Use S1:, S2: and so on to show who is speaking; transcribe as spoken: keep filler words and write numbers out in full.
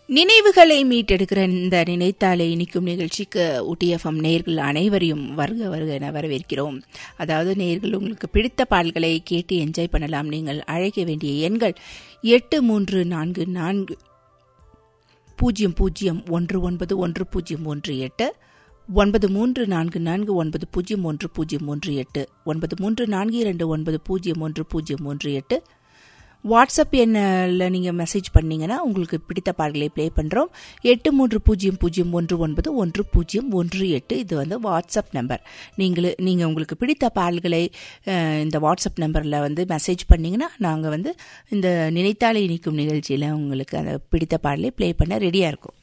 S1: நினைவுகளை மீட்டெடுக்கிற இந்த நினைத்தாலே இனிக்கும் நிகழ்ச்சிக்கு ஊட்டி எஃப்எம் நேயர்கள் அனைவரையும் வருக வருக என வரவேற்கிறோம். அதாவது நேயர்கள் உங்களுக்கு பிடித்த பாடல்களை கேட்டு என்ஜாய் பண்ணலாம். நீங்கள் அழைக்க வேண்டிய எண்கள் எட்டு மூன்று நான்கு நான்கு பூஜ்ஜியம் பூஜ்ஜியம் ஒன்று ஒன்பது ஒன்று பூஜ்ஜியம் ஒன்று எட்டு, ஒன்பது மூன்று நான்கு நான்கு ஒன்பது பூஜ்ஜியம் ஒன்று பூஜ்ஜியம் ஒன்று எட்டு, ஒன்பது மூன்று நான்கு இரண்டு ஒன்பது பூஜ்ஜியம் ஒன்று பூஜ்ஜியம் ஒன்று எட்டு. வாட்ஸ்அப் எண்ணில் நீங்கள் மெசேஜ் பண்ணிங்கன்னா உங்களுக்கு பிடித்த பாடல்களை ப்ளே பண்ணுறோம். எட்டு மூன்று பூஜ்ஜியம் பூஜ்ஜியம் ஒன்று ஒன்பது ஒன்று பூஜ்ஜியம் ஒன்று எட்டு இது வந்து வாட்ஸ்அப் நம்பர். நீங்கள் நீங்கள் உங்களுக்கு பிடித்த பாடல்களை இந்த வாட்ஸ்அப் நம்பரில் வந்து மெசேஜ் பண்ணிங்கன்னா நாங்கள் வந்து இந்த நினைத்தாலே இனிக்கும் நிகழ்ச்சியில் உங்களுக்கு அந்த பிடித்த பாடலை ப்ளே பண்ண ரெடியாக இருக்கும்.